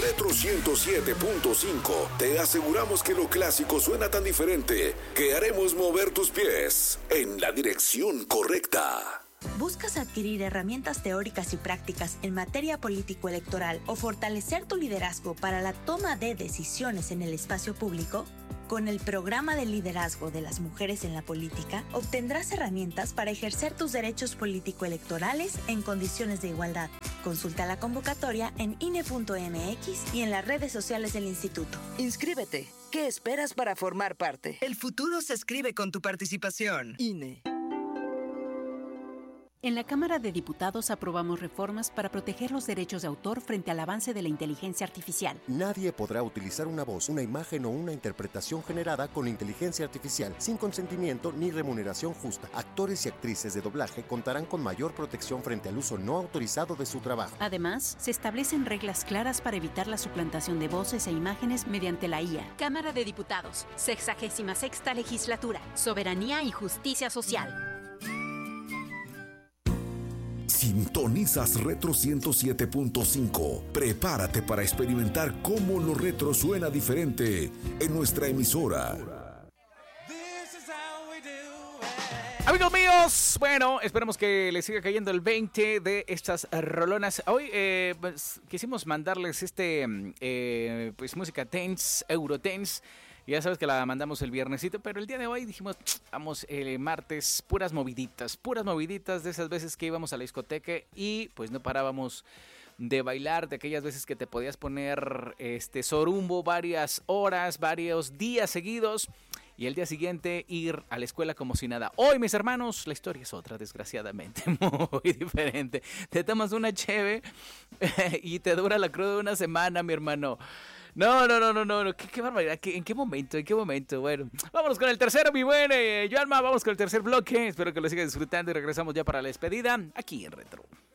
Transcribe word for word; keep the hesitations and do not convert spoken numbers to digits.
Retro ciento siete punto cinco. Te aseguramos que lo clásico suena tan diferente que haremos mover tus pies en la dirección correcta. ¿Buscas adquirir herramientas teóricas y prácticas en materia político-electoral o fortalecer tu liderazgo para la toma de decisiones en el espacio público? Con el programa de liderazgo de las mujeres en la política, obtendrás herramientas para ejercer tus derechos político-electorales en condiciones de igualdad. Consulta la convocatoria en I N E punto M X y en las redes sociales del instituto. Inscríbete. ¿Qué esperas para formar parte? El futuro se escribe con tu participación. I N E. En la Cámara de Diputados aprobamos reformas para proteger los derechos de autor frente al avance de la inteligencia artificial. Nadie podrá utilizar una voz, una imagen o una interpretación generada con inteligencia artificial sin consentimiento ni remuneración justa. Actores y actrices de doblaje contarán con mayor protección frente al uso no autorizado de su trabajo. Además, se establecen reglas claras para evitar la suplantación de voces e imágenes mediante la I A. Cámara de Diputados, sexagésima sexta legislatura, soberanía y justicia social. Sintonizas Retro ciento siete punto cinco. Prepárate para experimentar cómo lo retro suena diferente en nuestra emisora. Amigos míos, bueno, esperemos que les siga cayendo el veinte de estas rolonas. Hoy eh, pues, quisimos mandarles este, eh, pues música dance, Euro dance. Ya sabes que la mandamos el viernesito, pero el día de hoy dijimos, vamos, el martes, puras moviditas, puras moviditas de esas veces que íbamos a la discoteca y pues no parábamos de bailar, de aquellas veces que te podías poner este sorumbo varias horas, varios días seguidos y el día siguiente ir a la escuela como si nada. Hoy, mis hermanos, la historia es otra, desgraciadamente, muy diferente. Te tomas una cheve y te dura la cruda una semana, mi hermano. No, no, no, no, no, qué, qué barbaridad, ¿Qué, ¿en qué momento, en qué momento? Bueno, vámonos con el tercero, mi buen eh, Joanma, vamos con el tercer bloque, espero que lo sigas disfrutando y regresamos ya para la despedida, aquí en Retro.